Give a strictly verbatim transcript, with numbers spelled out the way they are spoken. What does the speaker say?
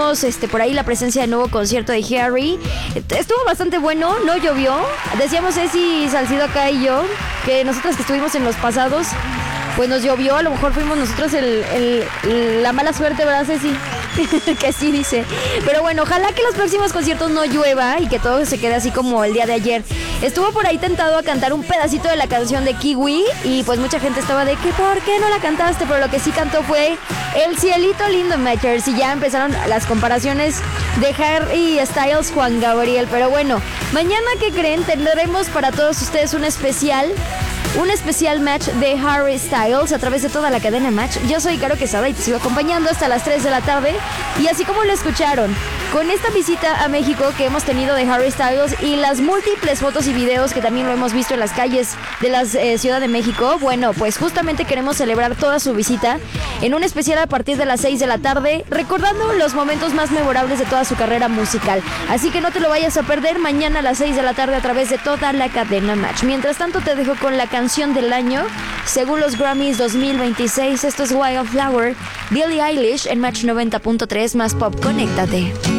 tuvimos este, por ahí la presencia del nuevo concierto de Harry. Estuvo bastante bueno, no llovió. Decíamos Ceci Salcido acá y yo que nosotros que estuvimos en los pasados, pues nos llovió. A lo mejor fuimos nosotros el, el, la mala suerte, ¿verdad, Ceci? Que sí dice. Pero bueno, ojalá que los próximos conciertos no llueva y que todo se quede así como el día de ayer. Estuvo por ahí tentado a cantar un pedacito de la canción de Kiwi y pues mucha gente estaba de que ¿por qué no la cantaste? Pero lo que sí cantó fue El Cielito Lindo, Matchers, y ya empezaron las comparaciones de Harry Styles, Juan Gabriel. Pero bueno, mañana, ¿qué creen? Tendremos para todos ustedes un especial Un especial match de Harry Styles a través de toda la cadena Match. Yo soy Caro Quesada y te sigo acompañando hasta las tres de la tarde. Y así como lo escucharon, con esta visita a México que hemos tenido de Harry Styles y las múltiples fotos y videos que también lo hemos visto en las calles de la eh, Ciudad de México, bueno, pues justamente queremos celebrar toda su visita en un especial a partir de las seis de la tarde, recordando los momentos más memorables de toda su carrera musical. Así que no te lo vayas a perder mañana a las seis de la tarde a través de toda la cadena Match. Mientras tanto, te dejo con la canción del año según los Grammys dos mil veintiséis. Esto es Wildflower, Billie Eilish en Match noventa punto tres más Pop. Conéctate.